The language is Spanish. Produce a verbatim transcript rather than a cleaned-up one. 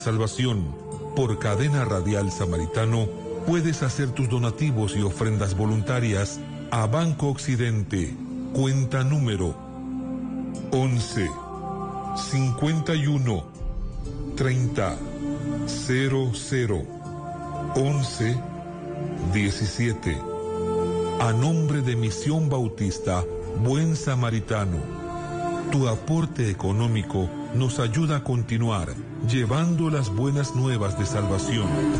Salvación. Por Cadena Radial Samaritano puedes hacer tus donativos y ofrendas voluntarias a Banco Occidente, cuenta número once, cincuenta y uno, treinta, cero cero, once, diecisiete. A nombre de Misión Bautista Buen Samaritano, tu aporte económico nos ayuda a continuar llevando las buenas nuevas de salvación.